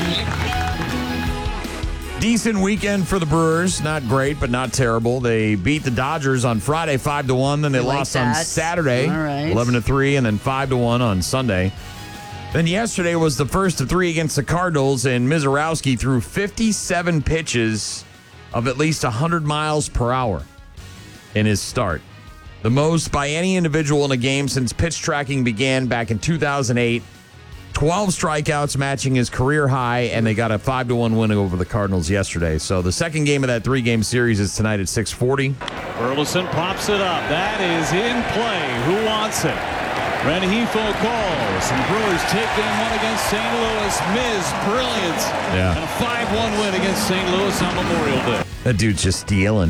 Decent weekend for the Brewers. Not great, but not terrible. They beat the Dodgers on Friday 5-1. Then they lost on Saturday 11-3, and then 5-1 on Sunday. Then yesterday was the first of three against the Cardinals, and Mizorowski threw 57 pitches of at least 100 miles per hour in his start. The most by any individual in a game since pitch tracking began back in 2008. 12 strikeouts, matching his career high, and they got a 5-1 win over the Cardinals yesterday. So the second game of that three-game series is tonight at 6:40. Burleson pops it up. That is in play. Who wants it? Rengifo calls, and Brewers take game one against St. Louis. Miz, brilliant. Yeah. And a 5-1 win against St. Louis on Memorial Day. That dude's just dealing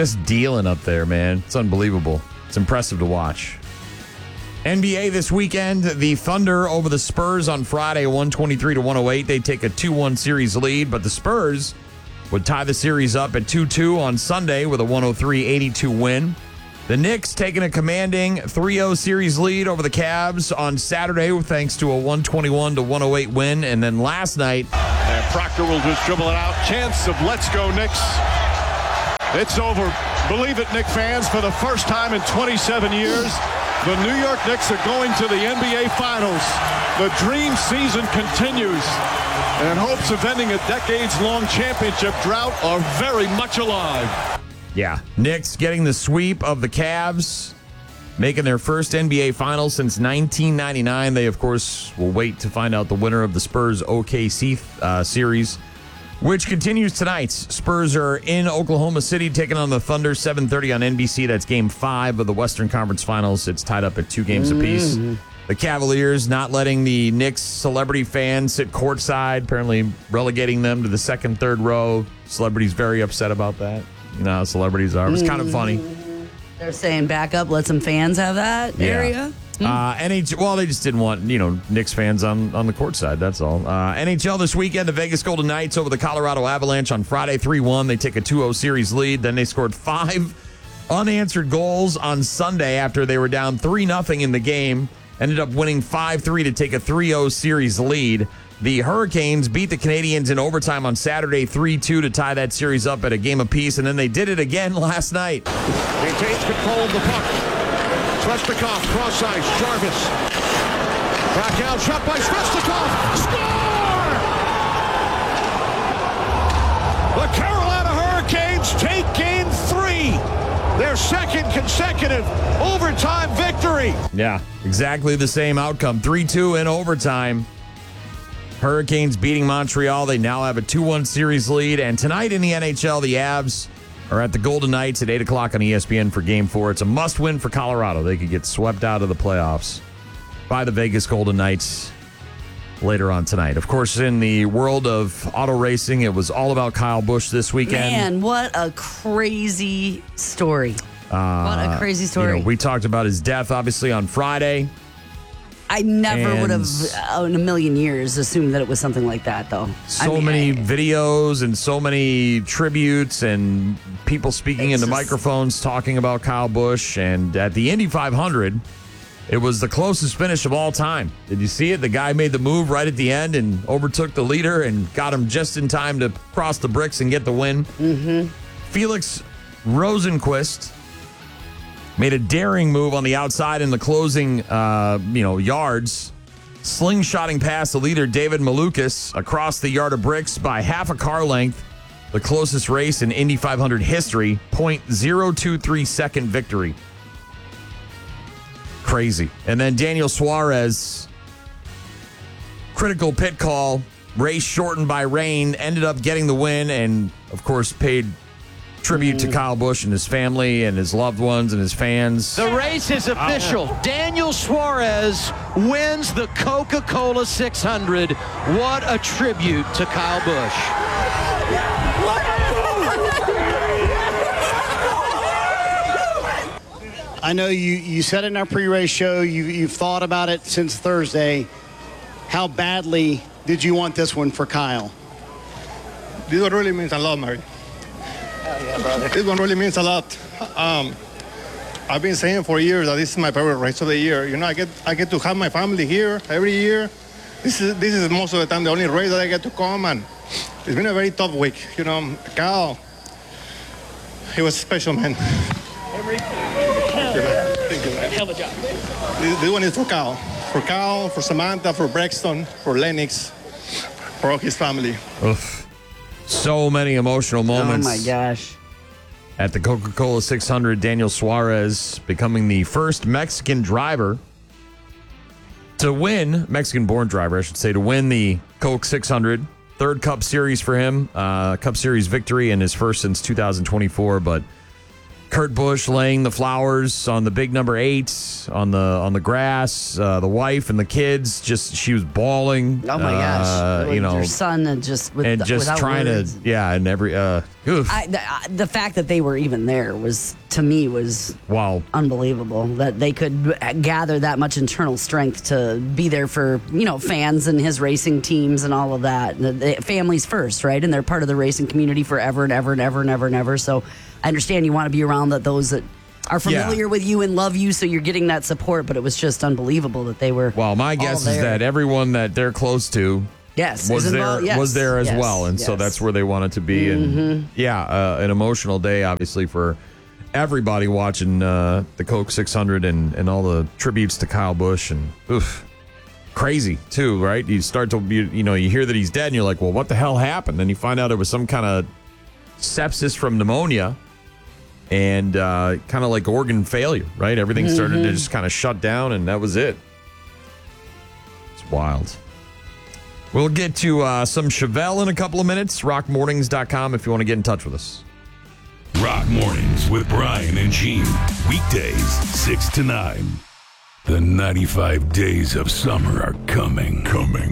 up there, man. It's unbelievable. It's impressive to watch. NBA this weekend, the Thunder over the Spurs on Friday, 123-108. They take a 2-1 series lead, but the Spurs would tie the series up at 2-2 on Sunday with a 103-82 win. The Knicks taking a commanding 3-0 series lead over the Cavs on Saturday thanks to a 121-108 win. And then last night, and Proctor will just dribble it out. Chance of let's go Knicks. It's over. Believe it, Knicks fans, for the first time in 27 years. The New York Knicks are going to the NBA Finals. The dream season continues, and hopes of ending a decades-long championship drought are very much alive. Yeah, Knicks getting the sweep of the Cavs, making their first NBA Finals since 1999. They, of course, will wait to find out the winner of the Spurs OKC series, which continues tonight. Spurs are in Oklahoma City taking on the Thunder, 7:30 on NBC. That's Game 5 of the Western Conference Finals. It's tied up at 2 games apiece. The Cavaliers not letting the Knicks celebrity fans sit courtside, apparently relegating them to the second, third row. Celebrities very upset about that. You know how celebrities are. It was kind of funny. They're saying back up, let some fans have that area. Well, they just didn't want, Knicks fans on the court side. That's all. NHL this weekend, the Vegas Golden Knights over the Colorado Avalanche on Friday, 3-1. They take a 2-0 series lead. Then they scored 5 unanswered goals on Sunday after they were down 3-0 in the game. Ended up winning 5-3 to take a 3-0 series lead. The Hurricanes beat the Canadiens in overtime on Saturday, 3-2 to tie that series up at a game apiece. And then they did it again last night. Maintains control of the puck. Svechnikov, cross ice, Jarvis. Back out, shot by Svechnikov. Score! The Carolina Hurricanes take game 3. Their second consecutive overtime victory. Yeah, exactly the same outcome. 3-2 in overtime. Hurricanes beating Montreal. They now have a 2-1 series lead. And tonight in the NHL, the Avs are at the Golden Knights at 8 o'clock on ESPN for Game 4. It's a must-win for Colorado. They could get swept out of the playoffs by the Vegas Golden Knights later on tonight. Of course, in the world of auto racing, it was all about Kyle Busch this weekend. Man, what a crazy story. What a crazy story. We talked about his death, obviously, on Friday. I never would have, in a million years, assumed that it was something like that, though. Many videos and so many tributes and people speaking into microphones talking about Kyle Busch. And at the Indy 500, it was the closest finish of all time. Did you see it? The guy made the move right at the end and overtook the leader and got him just in time to cross the bricks and get the win. Mm-hmm. Felix Rosenqvist made a daring move on the outside in the closing, yards, slingshotting past the leader, David Malukas, across the yard of bricks by half a car length. The closest race in Indy 500 history, 0.023 second victory. Crazy. And then Daniel Suarez, critical pit call, race shortened by rain, ended up getting the win and, of course, paid tribute to Kyle Busch and his family and his loved ones and his fans. The race is official. Daniel Suarez wins the Coca-Cola 600. What a tribute to Kyle Busch. I know you said it in our pre-race show. You've thought about it since Thursday. How badly did you want this one for Kyle? This one really means a lot, Mary. This one really means a lot. I've been saying for years that this is my favorite race of the year. I get to have my family here every year. this is most of the time the only race that I get to come, and it's been a very tough week. You know, Kyle, he was a special man. Thank you, man. Hell of a job. This one is for Kyle. For Kyle, for Samantha, for Brexton, for Lennox, for all his family. Oof. So many emotional moments. Oh, my gosh. At the Coca-Cola 600, Daniel Suarez becoming the first Mexican driver to win, Mexican-born driver, I should say, to win the Coke 600. Third Cup Series for him. Cup Series victory and his first since 2024, but Kurt Busch laying the flowers on the big number 8 on the grass. The wife and the kids, she was bawling. Oh my gosh! Your son and just trying words. to and every. The fact that they were even there was wow, unbelievable. That they could gather that much internal strength to be there for fans and his racing teams and all of that. The families first, right? And they're part of the racing community forever and ever and ever and ever and ever. So I understand you want to be around those that are familiar with you and love you, so you're getting that support. But it was just unbelievable that they were. Well, my guess is that everyone that they're close to, was there as well, and so that's where they wanted to be. And an emotional day, obviously, for everybody watching the Coke 600 and all the tributes to Kyle Busch, and crazy too, right? You start to you hear that he's dead, and you're like, well, what the hell happened? And you find out it was some kind of sepsis from pneumonia. And kind of like organ failure, right? Everything started to just kind of shut down, and that was it. It's wild. We'll get to some Chevelle in a couple of minutes. RockMornings.com if you want to get in touch with us. Rock Mornings with Brian and Gene. Weekdays, 6 to 9. The 95 days of summer are coming.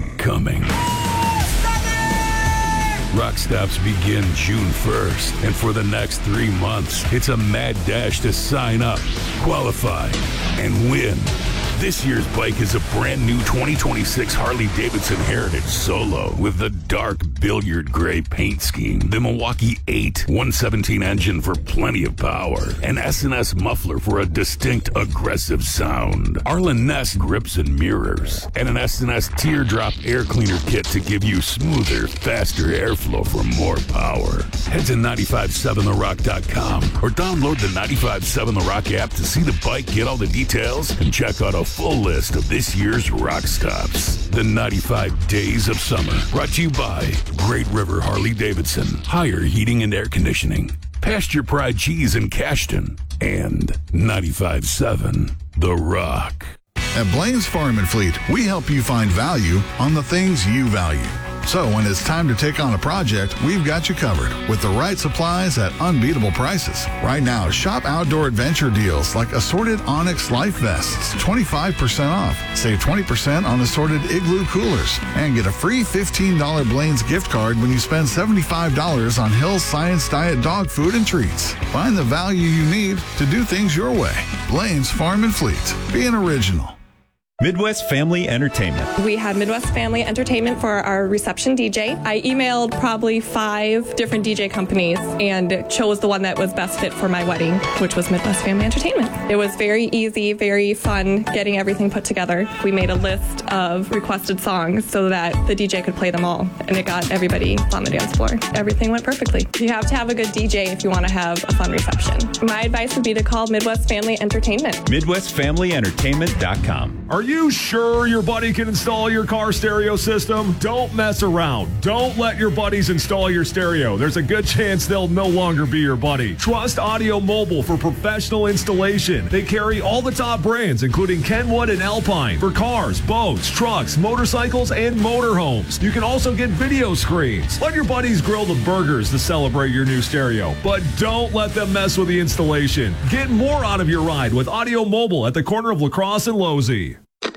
Rock stops begin June 1st, and for the next 3 months, it's a mad dash to sign up, qualify, and win. This year's bike is a brand new 2026 Harley-Davidson Heritage Solo with the dark billiard gray paint scheme, the Milwaukee 8 117 engine for plenty of power, an S&S muffler for a distinct aggressive sound, Arlen Ness grips and mirrors, and an S&S teardrop air cleaner kit to give you smoother, faster airflow for more power. Head to 957therock.com or download the 957 The Rock app to see the bike, get all the details, and check out a full list of this year's rock stops. The 95 Days of Summer, brought to you by Great River Harley-Davidson, Higher Heating and Air Conditioning, Pasture Pride Cheese in Cashton, and 95.7 The Rock. At Blaine's Farm and Fleet, we help you find value on the things you value. So when it's time to take on a project, we've got you covered with the right supplies at unbeatable prices. Right now, shop outdoor adventure deals like assorted Onyx life vests, 25% off. Save 20% on assorted Igloo coolers. And get a free $15 Blaine's gift card when you spend $75 on Hill's Science Diet dog food and treats. Find the value you need to do things your way. Blaine's Farm and Fleet. Be an original. Midwest Family Entertainment. We had Midwest Family Entertainment for our reception DJ. I emailed probably 5 different DJ companies and chose the one that was best fit for my wedding, which was Midwest Family Entertainment. It was very easy, very fun getting everything put together. We made a list of requested songs so that the DJ could play them all, and it got everybody on the dance floor. Everything went perfectly. You have to have a good DJ if you want to have a fun reception. My advice would be to call Midwest Family Entertainment. MidwestFamilyEntertainment.com. Are you sure your buddy can install your car stereo system? Don't mess around. Don't let your buddies install your stereo. There's a good chance they'll no longer be your buddy. Trust Audio Mobile for professional installation. They carry all the top brands, including Kenwood and Alpine, for cars, boats, trucks, motorcycles, and motorhomes. You can also get video screens. Let your buddies grill the burgers to celebrate your new stereo, but don't let them mess with the installation. Get more out of your ride with Audio Mobile at the corner of La Crosse and Losey.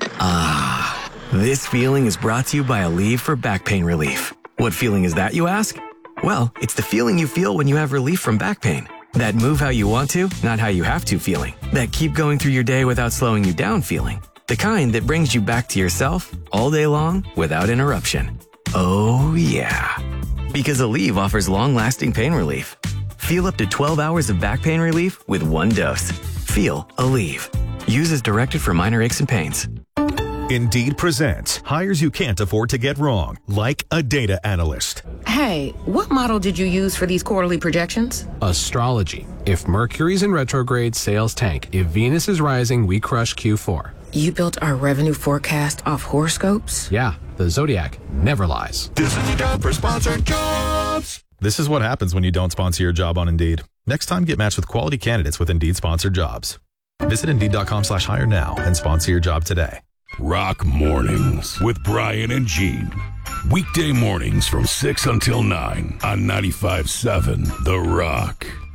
Ah, this feeling is brought to you by Aleve for back pain relief. What feeling is that, you ask? Well, it's the feeling you feel when you have relief from back pain. That move how you want to, not how you have to feeling. That keep going through your day without slowing you down feeling. The kind that brings you back to yourself all day long without interruption. Oh, yeah. Because Aleve offers long-lasting pain relief. Feel up to 12 hours of back pain relief with one dose. Feel Aleve. Use as directed for minor aches and pains. Indeed presents hires you can't afford to get wrong, like a data analyst. Hey, what model did you use for these quarterly projections? Astrology. If Mercury's in retrograde, sales tank. If Venus is rising, we crush Q4. You built our revenue forecast off horoscopes? Yeah, the Zodiac never lies. This is the job for sponsored jobs. This is what happens when you don't sponsor your job on Indeed. Next time, get matched with quality candidates with Indeed sponsored jobs. Visit Indeed.com/hire now and sponsor your job today. Rock Mornings with Brian and Gene. Weekday mornings from 6 until 9 on 95.7 The Rock.